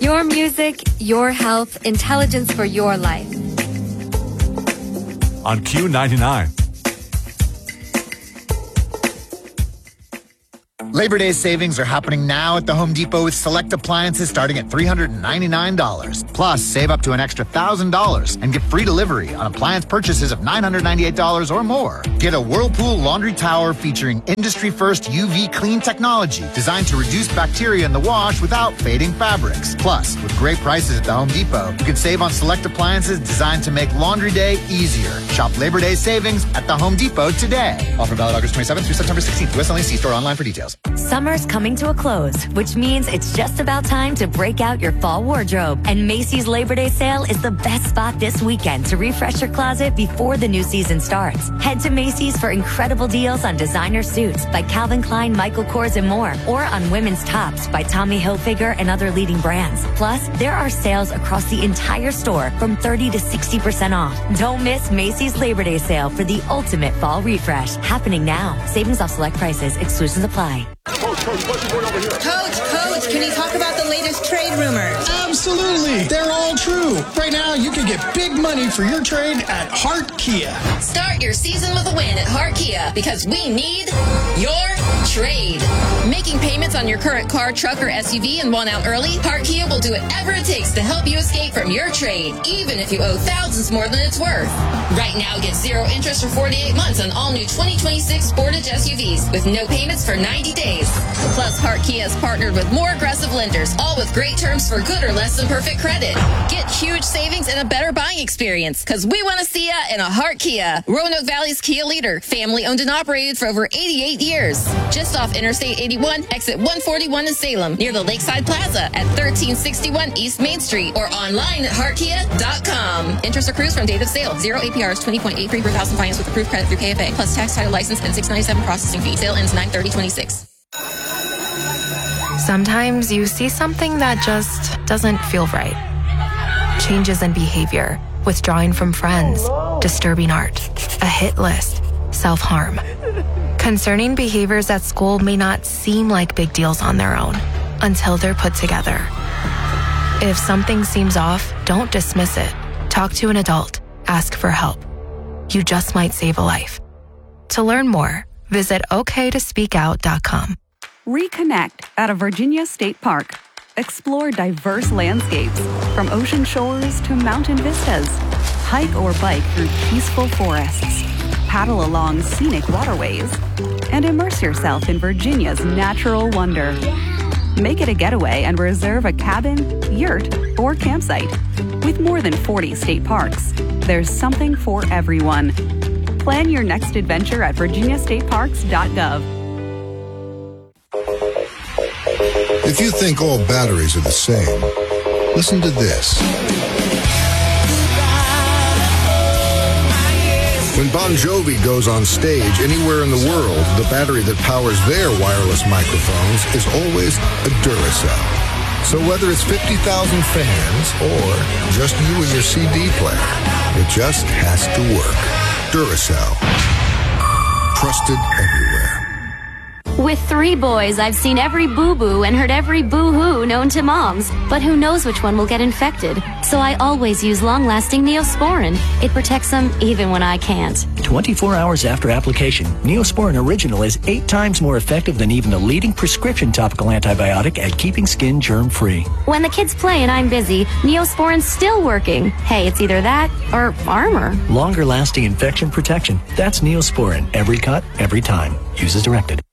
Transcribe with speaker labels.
Speaker 1: Your music, your health, intelligence for your life.
Speaker 2: On Q99.
Speaker 3: Labor Day savings are happening now at the Home Depot with select appliances starting at $399. Plus, save up to an extra $1,000 and get free delivery on appliance purchases of $998 or more. Get a Whirlpool laundry tower featuring industry-first UV clean technology designed to reduce bacteria in the wash without fading fabrics. Plus, with great prices at the Home Depot, you can save on select appliances designed to make laundry day easier. Shop Labor Day savings at the Home Depot today. Offer valid August 27th through September 16th. U.S. only. See store online for details.
Speaker 4: Summer's coming to a close, which means it's just about time to break out your fall wardrobe. And Macy's Labor Day sale is the best spot this weekend to refresh your closet before the new season starts. Head to Macy's for incredible deals on designer suits by Calvin Klein, Michael Kors, and more, or on women's tops by Tommy Hilfiger and other leading brands. Plus, there are sales across the entire store from 30 to 60% off. Don't miss Macy's Labor Day sale for the ultimate fall refresh. Happening now. Savings off select prices. Exclusions apply.
Speaker 5: Coach, can you talk about the latest trade rumors?
Speaker 6: Absolutely. They're all true. Right now, you can get big money for your trade at Hart Kia.
Speaker 7: Start your season with a win at Hart Kia because we need your trade. Making payments on your current car, truck, or SUV and want out early? Hart Kia will do whatever it takes to help you escape from your trade, even if you owe thousands more than it's worth. Right now, get 0 interest for 48 months on all new 2026 Sportage SUVs with no payments for 90 days. Plus, Hart Kia has partnered with more aggressive lenders, all with great terms for good or less than perfect credit. Get huge savings and a better buying experience, because we want to see ya in a Hart Kia. Roanoke Valley's Kia leader, family owned and operated for over 88 years. Just off Interstate 81, exit 141 in Salem, near the Lakeside Plaza at 1361 East Main Street, or online at heartkia.com. Interest accrues from date of sale. 0 APR is 20.83 per thousand finance with approved credit through KFA, plus tax, title, license, and $697 processing fee. Sale ends 9/30/26.
Speaker 8: Sometimes you see something that just doesn't feel right. Changes in behavior, withdrawing from friends, disturbing art, a hit list, self-harm. Concerning behaviors at school may not seem like big deals on their own until they're put together. If something seems off, don't dismiss it. Talk to an adult. Ask for help. You just might save a life. To learn more, visit okaytospeakout.com.
Speaker 9: Reconnect at a Virginia State Park. Explore diverse landscapes, from ocean shores to mountain vistas. Hike or bike through peaceful forests. Paddle along scenic waterways. And immerse yourself in Virginia's natural wonder. Make it a getaway and reserve a cabin, yurt, or campsite. With more than 40 state parks, there's something for everyone. Plan your next adventure at virginiastateparks.gov.
Speaker 10: If you think all batteries are the same, listen to this. When Bon Jovi goes on stage anywhere in the world, the battery that powers their wireless microphones is always a Duracell. So whether it's 50,000 fans or just you and your CD player, it just has to work. Duracell. Trusted everywhere.
Speaker 11: With 3 boys, I've seen every boo-boo and heard every boo-hoo known to moms. But who knows which one will get infected? So I always use long-lasting Neosporin. It protects them even when I can't.
Speaker 12: 24 hours after application, Neosporin Original is 8 times more effective than even the leading prescription topical antibiotic at keeping skin germ-free.
Speaker 11: When the kids play and I'm busy, Neosporin's still working. Hey, it's either that or armor.
Speaker 12: Longer-lasting infection protection. That's Neosporin. Every cut, every time. Use as directed.